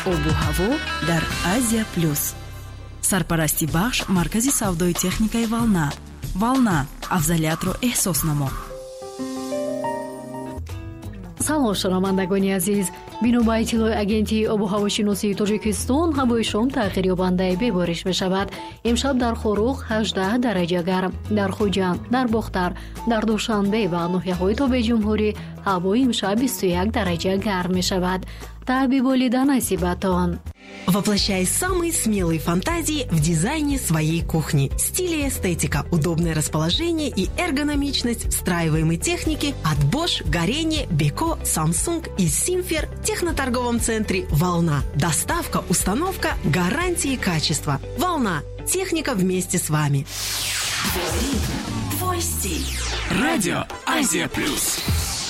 обу ҳаво дар Азия плюс. Сарпарасти бахш маркази савдои техникаи Волна. Волна, афзалиятро эҳсос намо. салом шунавандагони азиз, бино ба иттилои агентии обу ҳавошиносии Тоҷикистон, ҳавои шом тағйирёбандаи бебориш мешавад. имшаб дар Хорух 18 дараҷа гарм, дар Хуҷанд, дар Бохтар, дар Душанбе ва ноҳияҳои Тобеҷумҳурӣ ҳаво имшаб 21 дараҷа гарм мешавад. Табиболида насибатон. Воплощай самые смелые фантазии в дизайне своей кухни. Стиль и эстетика, удобное расположение и эргономичность встраиваемой техники от Bosch, Горение, Beko, Samsung и Simfer в техноторговом центре «Волна». Доставка, установка, гарантии качества. «Волна». Техника вместе с вами. Твой стиль. Радио Азия Плюс.